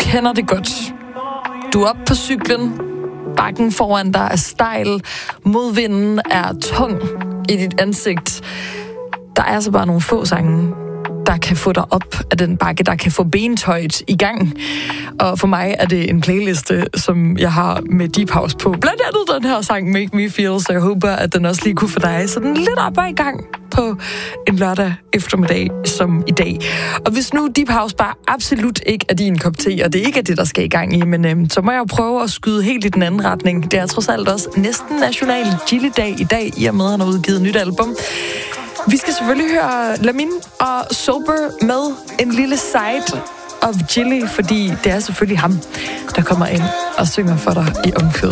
kender det godt. Du er oppe på cyklen, bakken foran dig er stejl, modvinden er tung i dit ansigt. Der er altså bare nogle få sange, der kan få dig op af den bakke, der kan få bentøjet i gang. Og for mig er det en playliste, som jeg har med Deep House på. Blandt andet den her sang, Make Me Feel, så jeg håber, at den også lige kunne få dig sådan lidt op og i gang på en lørdag eftermiddag som i dag. Og hvis nu Deep House bare absolut ikke er din kop te, og det ikke er det, der skal i gang i, men så må jeg jo prøve at skyde helt i den anden retning. Det er trods alt også næsten national Gilly-dag i dag, i og med, at han har udgivet nyt album. Vi skal selvfølgelig høre Lamin og Sober med en lille side of Gilly, fordi det er selvfølgelig ham, der kommer ind og synger for dig i omkvædet.